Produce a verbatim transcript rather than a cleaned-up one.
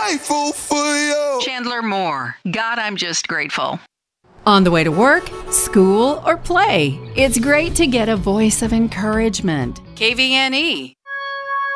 grateful for you. Chandler Moore. God, I'm just grateful. On the way to work, school, or play, it's great to get a voice of encouragement. K V N E